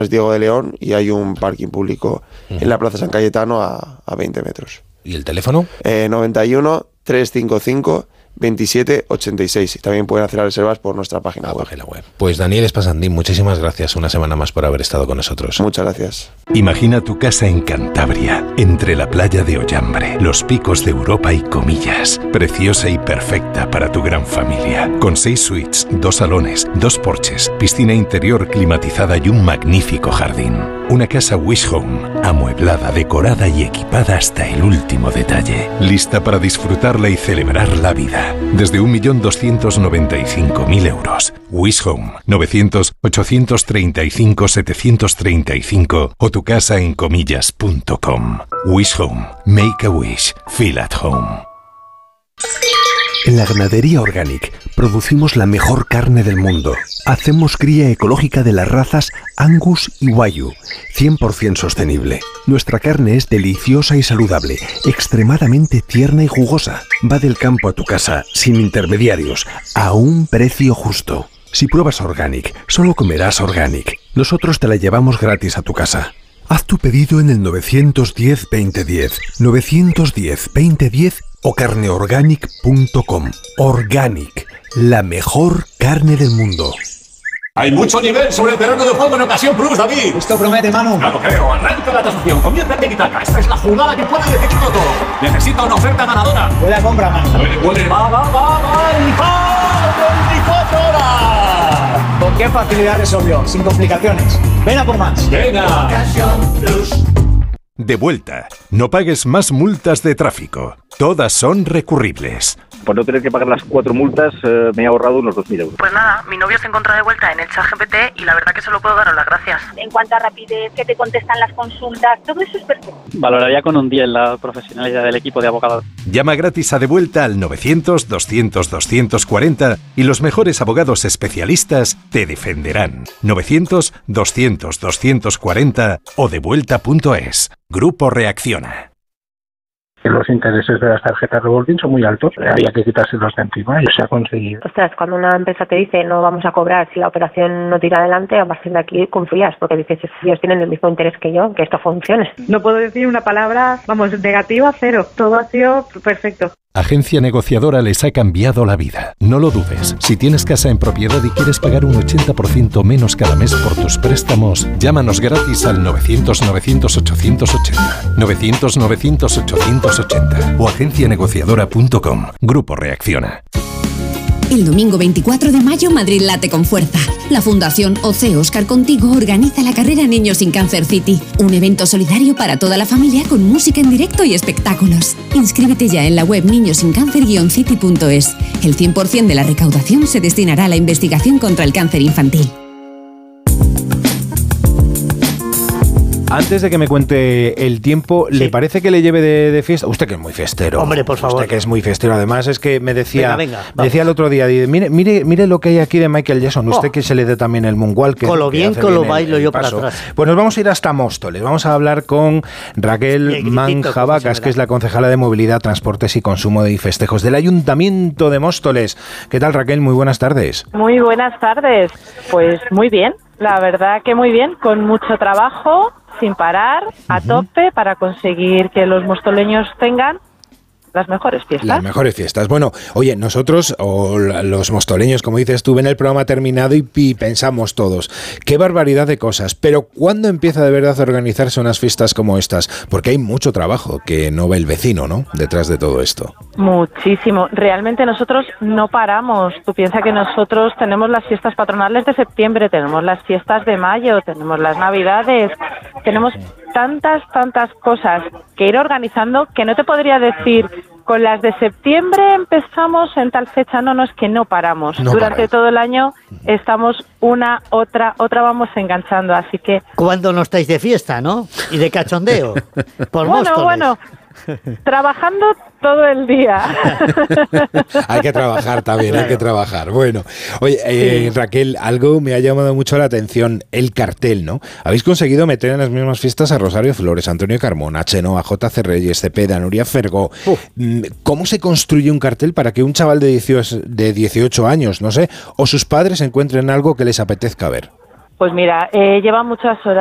Diego de León y hay un parking público en la Plaza San Cayetano a 20 metros. ¿Y el teléfono? 91 355 2786. Y también pueden hacer las reservas por nuestra página web. Pues Daniel Espasandín, muchísimas gracias una semana más por haber estado con nosotros. Muchas gracias. Imagina tu casa en Cantabria, entre la playa de Ollambre, los picos de Europa y Comillas. Preciosa y perfecta para tu gran familia. Con 6 suites, 2 salones, 2 porches, piscina interior climatizada y un magnífico jardín. Una casa Wish Home, amueblada, decorada y equipada hasta el último detalle. Lista para disfrutarla y celebrar la vida. Desde 1.295.000 euros. Wish Home, 900-835-735 o tu casa en comillas.com. Wish Home, make a wish, feel at home. En la Ganadería Organic producimos la mejor carne del mundo. Hacemos cría ecológica de las razas Angus y Wagyu, 100% sostenible. Nuestra carne es deliciosa y saludable, extremadamente tierna y jugosa. Va del campo a tu casa, sin intermediarios, a un precio justo. Si pruebas Organic, solo comerás Organic. Nosotros te la llevamos gratis a tu casa. Haz tu pedido en el 910-2010, 910-2010 o carneorganic.com. Organic, la mejor carne del mundo. Hay mucho nivel sobre el terreno de juego en Ocasión Plus, David. Esto promete, Manu. Claro, creo. Arranca la tasación. Comienza el tiki-taka. Esta es la jugada que puede decidirlo todo. Necesita una oferta ganadora. Buena compra, Manu. Puede. Va. ¡Y 24 horas! ¿Con qué facilidad resolvió? Sin complicaciones. Ven a por más. Venga. Ocasión Plus. De vuelta. No pagues más multas de tráfico. Todas son recurribles. Por no tener que pagar las 4 multas, me he ahorrado unos 2.000 euros. Pues nada, mi novio se encuentra de vuelta en el ChatGPT y la verdad que solo puedo daros las gracias. En cuanto a rapidez, que te contestan las consultas, todo eso es perfecto. Valoraría con un 10 la profesionalidad del equipo de abogados. Llama gratis a De Vuelta al 900-200-240 y los mejores abogados especialistas te defenderán. 900-200-240 o devuelta.es. Grupo Reacciona. Los intereses de las tarjetas revolving son muy altos, había que quitárselos de encima y se ha conseguido. Ostras, cuando una empresa te dice no vamos a cobrar si la operación no tira adelante, a partir de aquí confías, porque dices, ellos tienen el mismo interés que yo, que esto funcione. No puedo decir una palabra, negativa, cero. Todo ha sido perfecto. Agencia Negociadora les ha cambiado la vida. No lo dudes. Si tienes casa en propiedad y quieres pagar un 80% menos cada mes por tus préstamos, llámanos gratis al 900-900-880, 900-900-880 o agencianegociadora.com. Grupo Reacciona. El domingo 24 de mayo, Madrid late con fuerza. La Fundación OC Óscar Contigo organiza la carrera Niños sin Cáncer City, un evento solidario para toda la familia con música en directo y espectáculos. Inscríbete ya en la web niñosincancer-city.es. El 100% de la recaudación se destinará a la investigación contra el cáncer infantil. Antes de que me cuente el tiempo, ¿le parece que le lleve de fiesta? Usted que es muy fiestero. Hombre, por favor. Usted que es muy fiestero. Además es que me decía, venga, me decía el otro día, mire lo que hay aquí de Michael Jackson. Usted que se le dé también el moonwalk. Con lo bien que lo bailo yo para atrás. Pues nos vamos a ir hasta Móstoles. Vamos a hablar con Raquel Manjabacas, que es la concejala de Movilidad, Transportes y Consumo y Festejos del Ayuntamiento de Móstoles. ¿Qué tal, Raquel? Muy buenas tardes. Muy buenas tardes. Pues muy bien. La verdad que muy bien, con mucho trabajo, sin parar, a tope, para conseguir que los mostoleños tengan las mejores fiestas. Las mejores fiestas. Bueno, oye, nosotros, o los mostoleños, como dices tú, ven el programa terminado y pensamos todos, qué barbaridad de cosas, pero ¿cuándo empieza de verdad a organizarse unas fiestas como estas? Porque hay mucho trabajo que no ve el vecino, ¿no?, detrás de todo esto. Muchísimo. Realmente nosotros no paramos. Tú piensas que nosotros tenemos las fiestas patronales de septiembre, tenemos las fiestas de mayo, tenemos las navidades, tenemos tantas cosas que ir organizando que no te podría decir con las de septiembre empezamos en tal fecha. No, es que no paramos. Durante todo el año estamos una, otra vamos enganchando, así que... ¿Cuándo no estáis de fiesta, no? Y de cachondeo. Por Móstoles. Trabajando todo el día. Hay que trabajar también, claro. Hay que trabajar. Bueno, oye, Raquel, algo me ha llamado mucho la atención, el cartel, ¿no? Habéis conseguido meter en las mismas fiestas a Rosario Flores, Antonio Carmona, Chenoa, J.C. Reyes, Cepeda, Nuria Fergó. ¿Cómo se construye un cartel para que un chaval de 18 años, no sé, o sus padres encuentren algo que les apetezca ver? Pues mira, lleva muchas horas